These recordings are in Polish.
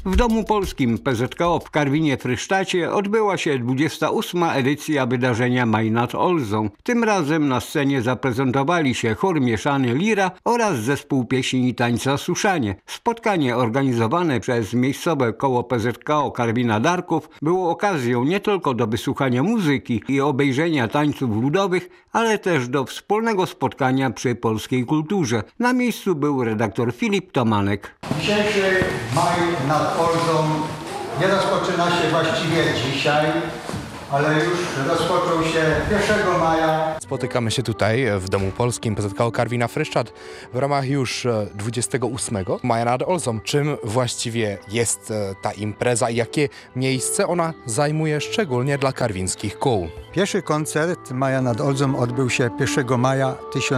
W Domu Polskim PZKO w Karwinie-Frysztacie odbyła się 28. edycja wydarzenia Maj nad Olzą. Tym razem na scenie zaprezentowali się chór mieszany Lira oraz zespół pieśni i tańca Suszanie. Spotkanie organizowane przez miejscowe koło PZKO Karwina Darków było okazją nie tylko do wysłuchania muzyki i obejrzenia tańców ludowych, ale też do wspólnego spotkania przy polskiej kulturze. Na miejscu był redaktor Filip Tomanek. Dzisiejszy Maj nad Olzą nie rozpoczyna się właściwie dzisiaj, ale już rozpoczął się 1 maja. Spotykamy się tutaj w Domu Polskim PZKO Karwina-Fryszczat w ramach już 28 Maja nad Olzą. Czym właściwie jest ta impreza i jakie miejsce ona zajmuje szczególnie dla karwińskich kół? Pierwszy koncert Maja nad Olzą odbył się 1 maja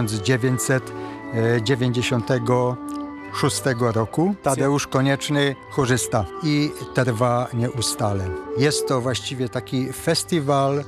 1996 roku. Tadeusz Konieczny, chórzysta, i trwa nieustale. Jest to właściwie taki festiwal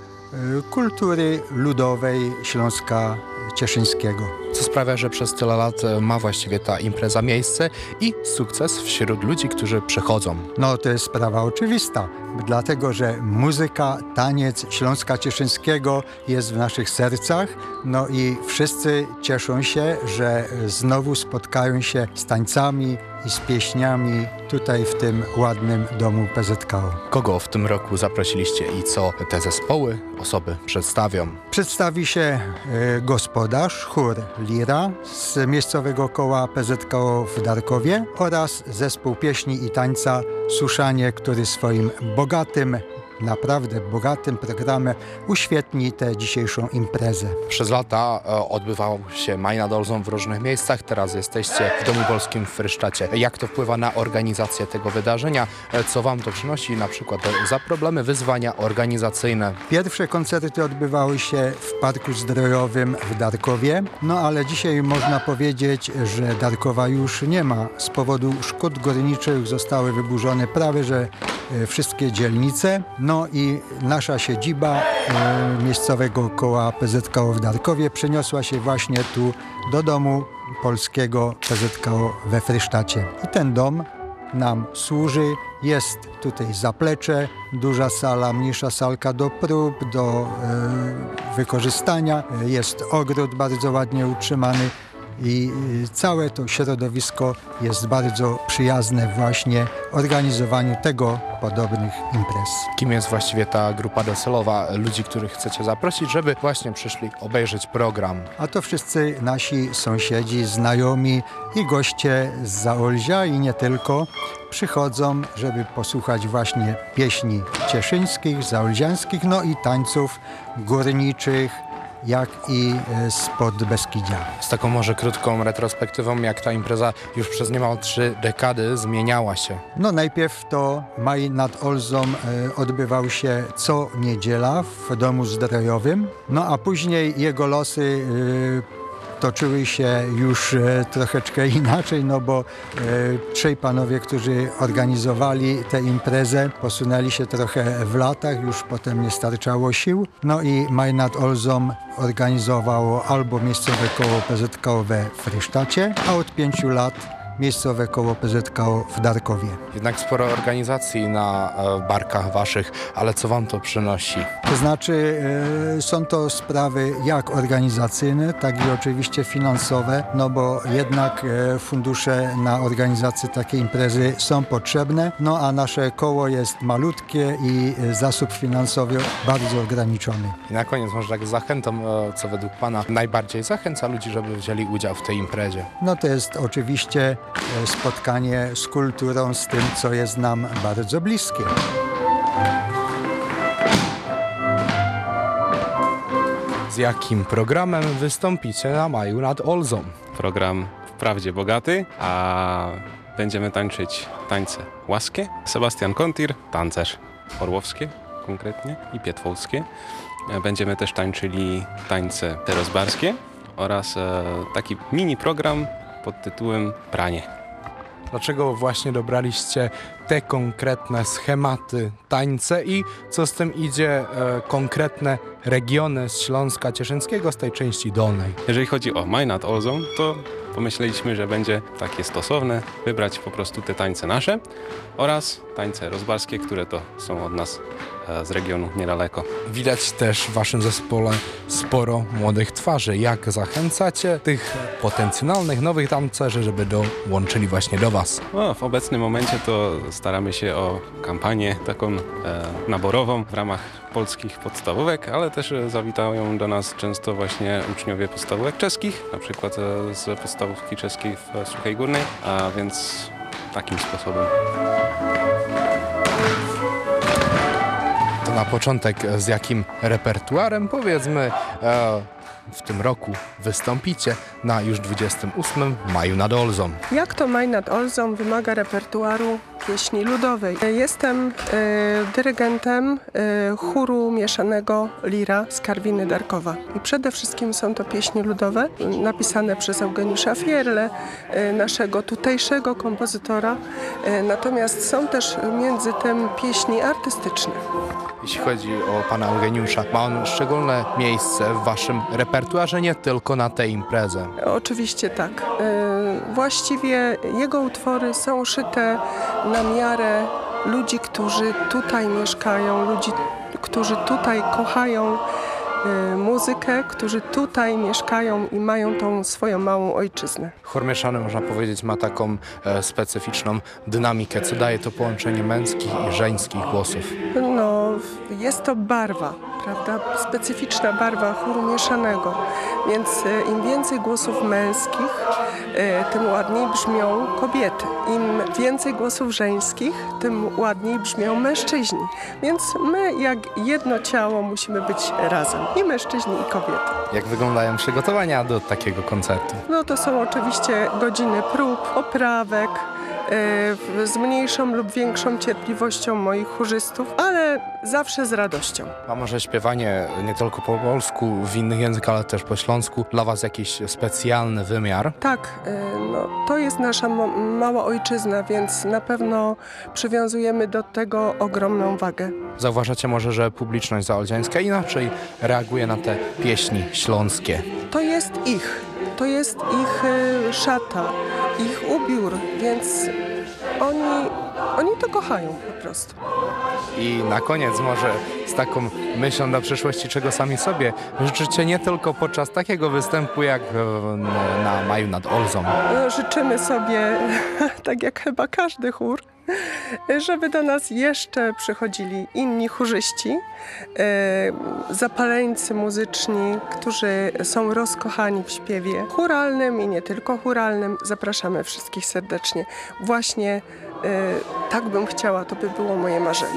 kultury ludowej Śląska Cieszyńskiego. Co sprawia, że przez tyle lat ma właściwie ta impreza miejsce i sukces wśród ludzi, którzy przychodzą. No to jest sprawa oczywista, dlatego że muzyka, taniec Śląska Cieszyńskiego jest w naszych sercach, no i wszyscy cieszą się, że znowu spotkają się z tańcami i z pieśniami tutaj w tym ładnym domu PZKO. Kogo w tym roku zaprosiliście i co te zespoły, osoby przedstawią? Przedstawi się gospodarz, chór Lira z miejscowego koła PZKO w Darkowie oraz zespół pieśni i tańca Suszanie, który swoim bogatym, naprawdę bogatym programem uświetni tę dzisiejszą imprezę. Przez lata odbywał się Maj nad Olzą w różnych miejscach, teraz jesteście w Domu Polskim w Frysztacie. Jak to wpływa na organizację tego wydarzenia? Co wam to przynosi na przykład za problemy, wyzwania organizacyjne? Pierwsze koncerty odbywały się w Parku Zdrojowym w Darkowie, no ale dzisiaj można powiedzieć, że Darkowa już nie ma. Z powodu szkód górniczych zostały wyburzone prawie że wszystkie dzielnice. No i nasza siedziba miejscowego koła PZKO w Darkowie przeniosła się właśnie tu do Domu Polskiego PZKO we Frysztacie. I ten dom nam służy. Jest tutaj zaplecze, duża sala, mniejsza salka do prób, do wykorzystania. Jest ogród bardzo ładnie utrzymany. I całe to środowisko jest bardzo przyjazne właśnie organizowaniu tego podobnych imprez. Kim jest właściwie ta grupa docelowa ludzi, których chcecie zaprosić, żeby właśnie przyszli obejrzeć program? A to wszyscy nasi sąsiedzi, znajomi i goście z Zaolzia i nie tylko przychodzą, żeby posłuchać właśnie pieśni cieszyńskich, zaolziańskich, no i tańców górniczych, jak i spod Beskidzia. Z taką może krótką retrospektywą, jak ta impreza już przez niemal 3 dekady zmieniała się. No najpierw to Maj nad Olzą odbywał się co niedziela w Domu Zdrojowym, no a później jego losy toczyły się już troszeczkę inaczej, no bo 3 panowie, którzy organizowali tę imprezę, posunęli się trochę w latach, już potem nie starczało sił. No i Maj nad Olzą organizowało albo miejscowe koło PZKO we Frysztacie, a od 5 lat miejscowe koło PZKO w Darkowie. Jednak sporo organizacji na barkach waszych, ale co wam to przynosi? To znaczy są to sprawy jak organizacyjne, tak i oczywiście finansowe, no bo jednak fundusze na organizację takiej imprezy są potrzebne, no a nasze koło jest malutkie i zasób finansowy bardzo ograniczony. I na koniec może tak zachętą, co według pana najbardziej zachęca ludzi, żeby wzięli udział w tej imprezie? No to jest oczywiście spotkanie z kulturą, z tym, co jest nam bardzo bliskie. Z jakim programem wystąpicie na Maju nad Olzą? Program wprawdzie bogaty, a będziemy tańczyć tańce łaskie. Sebastian Kontir, tancerz orłowskie konkretnie i pietwolskie. Będziemy też tańczyli tańce terosbarskie oraz taki mini program pod tytułem Pranie. Dlaczego właśnie dobraliście te konkretne schematy, tańce i co z tym idzie konkretne regiony z Śląska Cieszyńskiego, z tej części dolnej? Jeżeli chodzi o Maj nad Olzą, to pomyśleliśmy, że będzie takie stosowne wybrać po prostu te tańce nasze oraz tańce rozbarskie, które to są od nas z regionu niedaleko. Widać też w waszym zespole sporo młodych twarzy. Jak zachęcacie tych potencjalnych nowych tancerzy, żeby dołączyli właśnie do was? No, w obecnym momencie to staramy się o kampanię taką naborową w ramach polskich podstawówek, ale też zawitają do nas często właśnie uczniowie podstawówek czeskich, na przykład z podstawówki czeskiej w Suchej Górnej, a więc takim sposobem. To na początek z jakim repertuarem, powiedzmy, w tym roku wystąpicie na już 28 maju nad Olzą? Jak to Maj nad Olzą wymaga repertuaru pieśni ludowej. Jestem dyrygentem chóru mieszanego Lira z Karwiny Darkowa. I przede wszystkim są to pieśni ludowe napisane przez Eugeniusza Fierle, naszego tutejszego kompozytora. Natomiast są też między tym pieśni artystyczne. Jeśli chodzi o pana Eugeniusza, ma on szczególne miejsce w waszym repertuarze, nie tylko na tę imprezę? Oczywiście tak. Właściwie jego utwory są szyte na miarę ludzi, którzy tutaj mieszkają, ludzi, którzy tutaj kochają muzykę, którzy tutaj mieszkają i mają tą swoją małą ojczyznę. Chór mieszany, można powiedzieć, ma taką specyficzną dynamikę, co daje to połączenie męskich i żeńskich głosów. No, jest to barwa, prawda? Specyficzna barwa chóru mieszanego, więc im więcej głosów męskich, tym ładniej brzmią kobiety. Im więcej głosów żeńskich, tym ładniej brzmią mężczyźni. Więc my jak jedno ciało musimy być razem, i mężczyźni, i kobiety. Jak wyglądają przygotowania do takiego koncertu? No to są oczywiście godziny prób, oprawek, z mniejszą lub większą cierpliwością moich chórzystów, ale zawsze z radością. A może śpiewanie nie tylko po polsku, w innych językach, ale też po śląsku, dla was jakiś specjalny wymiar? Tak, no, to jest nasza mała ojczyzna, więc na pewno przywiązujemy do tego ogromną wagę. Zauważacie może, że publiczność zaolziańska inaczej reaguje na te pieśni śląskie? To jest ich szata, ich ubiór, więc oni to kochają po prostu. I na koniec może z taką myślą do przyszłości, czego sami sobie życzycie nie tylko podczas takiego występu jak na Maju nad Olzą. Życzymy sobie, tak jak chyba każdy chór, żeby do nas jeszcze przychodzili inni chórzyści, zapaleńcy muzyczni, którzy są rozkochani w śpiewie chóralnym i nie tylko chóralnym. Zapraszamy wszystkich serdecznie. Właśnie tak bym chciała, to by było moje marzenie.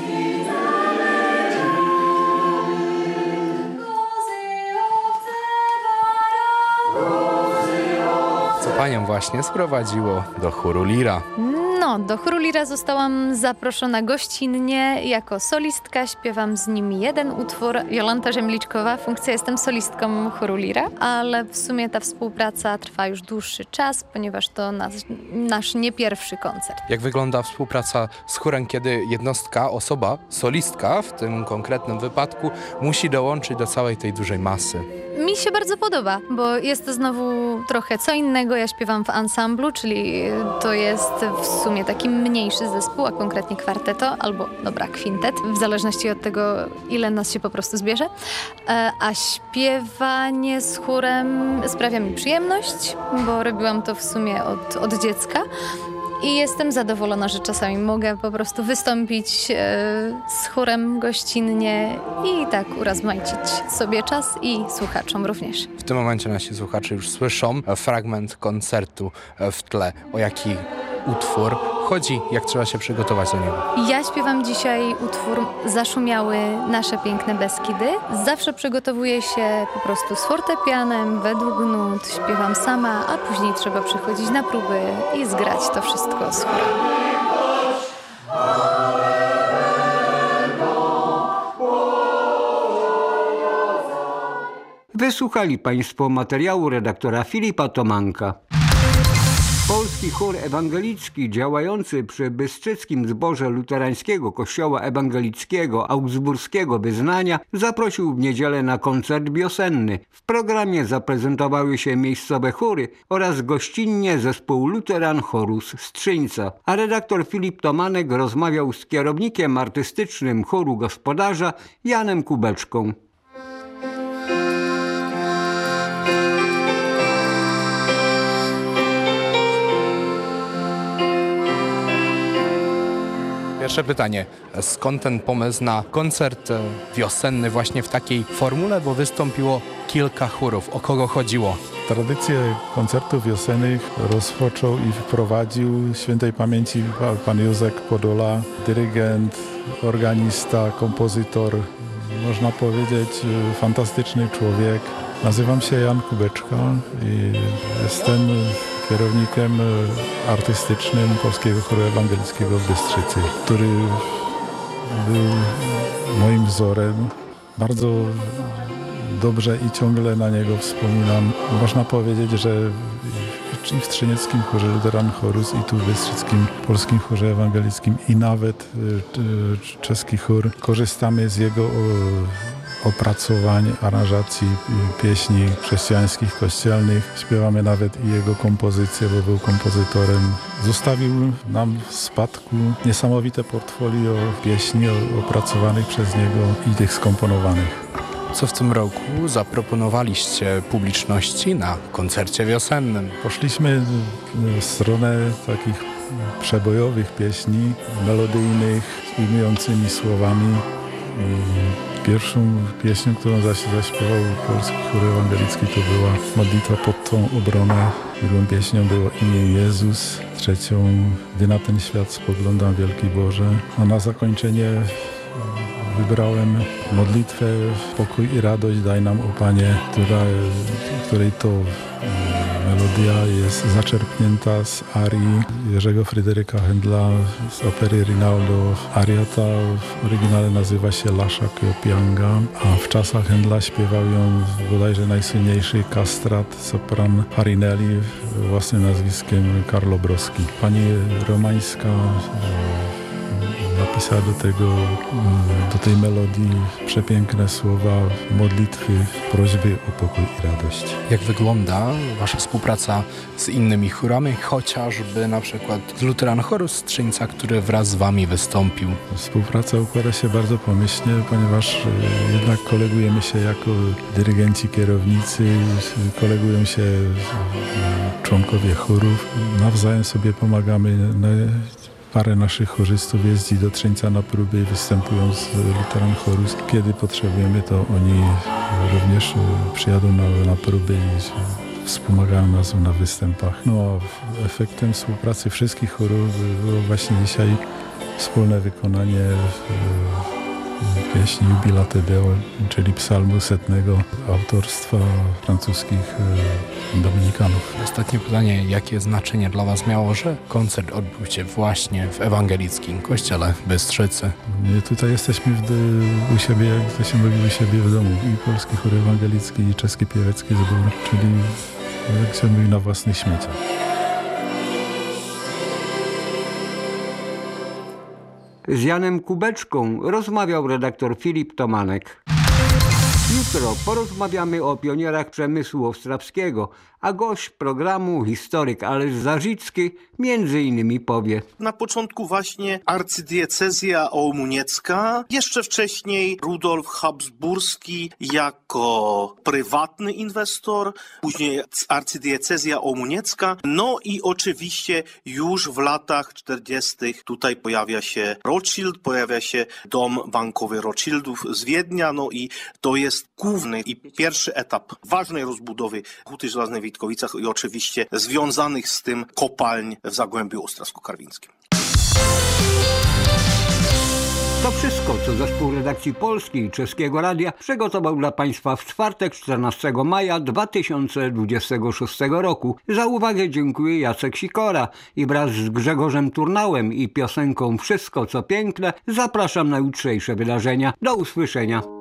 Co panią właśnie sprowadziło do chóru Lira? No, do chóru Lira zostałam zaproszona gościnnie jako solistka. Śpiewam z nimi jeden utwór. Jolanta Rzemliczkowa, funkcja jestem solistką chóru Lira, ale w sumie ta współpraca trwa już dłuższy czas, ponieważ to nasz nie pierwszy koncert. Jak wygląda współpraca z chórem, kiedy jednostka, osoba, solistka w tym konkretnym wypadku musi dołączyć do całej tej dużej masy? Mi się bardzo podoba, bo jest to znowu trochę co innego. Ja śpiewam w ansamblu, czyli to jest w sumie taki mniejszy zespół, a konkretnie kwarteto albo, dobra, kwintet, w zależności od tego, ile nas się po prostu zbierze. A śpiewanie z chórem sprawia mi przyjemność, bo robiłam to w sumie od dziecka. I jestem zadowolona, że czasami mogę po prostu wystąpić z chórem gościnnie i tak urozmaicić sobie czas i słuchaczom również. W tym momencie nasi słuchacze już słyszą fragment koncertu w tle. O jaki utwór chodzi? Jak trzeba się przygotować do niego? Ja śpiewam dzisiaj utwór Zaszumiały nasze piękne Beskidy. Zawsze przygotowuję się po prostu z fortepianem, według nut, śpiewam sama, a później trzeba przychodzić na próby i zgrać to wszystko z chórem. Wysłuchali Państwo materiału redaktora Filipa Tomanka. Polski chór ewangelicki działający przy Bystrzyckim Zborze Luterańskiego Kościoła Ewangelickiego Augsburskiego Wyznania zaprosił w niedzielę na koncert wiosenny. W programie zaprezentowały się miejscowe chóry oraz gościnnie zespół Luteran Chorus Strzyńca. A redaktor Filip Tomanek rozmawiał z kierownikiem artystycznym chóru gospodarza Janem Kubeczką. Pierwsze pytanie, skąd ten pomysł na koncert wiosenny właśnie w takiej formule, bo wystąpiło kilka chórów. O kogo chodziło? Tradycję koncertów wiosennych rozpoczął i wprowadził świętej pamięci pan Józef Podola, dyrygent, organista, kompozytor, można powiedzieć fantastyczny człowiek. Nazywam się Jan Kubeczka i jestem kierownikiem artystycznym Polskiego Chóru Ewangelickiego w Bystrzycy, który był moim wzorem. Bardzo dobrze i ciągle na niego wspominam. Można powiedzieć, że i w Trzynieckim Chórze Luteran Chorus, i tu w Bystrzyckim Polskim Chórze Ewangelickim, i nawet czeski chór, korzystamy z jego opracowań, aranżacji pieśni chrześcijańskich, kościelnych. Śpiewamy nawet i jego kompozycje, bo był kompozytorem. Zostawił nam w spadku niesamowite portfolio pieśni opracowanych przez niego i tych skomponowanych. Co w tym roku zaproponowaliście publiczności na koncercie wiosennym? Poszliśmy w stronę takich przebojowych pieśni, melodyjnych, z ujmującymi słowami. Pierwszą pieśnią, którą zaśpiewał Polski Chór Ewangelicki, to była Modlitwa pod Twą obronę. Drugą pieśnią było Imię Jezus. Trzecią Gdy na ten świat spoglądam, Wielki Boże. A na zakończenie wybrałem modlitwę Pokój i radość daj nam, o Panie, której to melodia jest zaczerpnięta z arii Jerzego Fryderyka Händla z opery Rinaldo. Aria ta w oryginale nazywa się Lascia Kiopianga, a w czasach Händla śpiewał ją bodajże najsłynniejszy kastrat, sopran Farinelli, własnym nazwiskiem Carlo Broschi. Pani Romańska napisała do tej melodii przepiękne słowa modlitwy, prośby o pokój i radość. Jak wygląda wasza współpraca z innymi chórami, chociażby na przykład z Luteran Chorus Strzyńca, który wraz z wami wystąpił? Współpraca układa się bardzo pomyślnie, ponieważ jednak kolegujemy się jako dyrygenci, kierownicy, kolegują się członkowie chórów, nawzajem sobie pomagamy. Parę naszych chórzystów jeździ do Trzyńca na próby i występują z Luteran Chorus. Kiedy potrzebujemy, to oni również przyjadą na próby i wspomagają nas na występach. No a efektem współpracy wszystkich chórów było właśnie dzisiaj wspólne wykonanie pieśni Jubilate Deo, czyli psalmu 100 autorstwa francuskich dominikanów. Ostatnie pytanie, jakie znaczenie dla was miało, że koncert odbył się właśnie w ewangelickim kościele w Bystrzycy? My tutaj jesteśmy u siebie, jak to się mówi, u siebie w domu. I Polski Chór Ewangelicki, i Czeski Piewecki Zbór, czyli jak się mówi, na własnych śmieciach. Z Janem Kubeczką rozmawiał redaktor Filip Tomanek. Jutro porozmawiamy o pionierach przemysłu ostrawskiego, a gość programu, historyk Ależ Zarzicki, między innymi powie. Na początku właśnie arcydiecezja ołmuniecka, jeszcze wcześniej Rudolf Habsburski jako prywatny inwestor, później arcydiecezja ołmuniecka, no i oczywiście już w latach 40. tutaj pojawia się Rothschild, pojawia się dom bankowy Rothschildów z Wiednia, no i to jest główny i pierwszy etap ważnej rozbudowy huty żelaznej w Witkowicach i oczywiście związanych z tym kopalń w Zagłębiu Ostrawsko-Karwińskim. To wszystko, co zespół redakcji polskiej Czeskiego Radia przygotował dla Państwa w czwartek 14 maja 2026 roku. Za uwagę dziękuję Jacek Sikora i wraz z Grzegorzem Turnałem i piosenką Wszystko co piękne zapraszam na jutrzejsze wydarzenia. Do usłyszenia.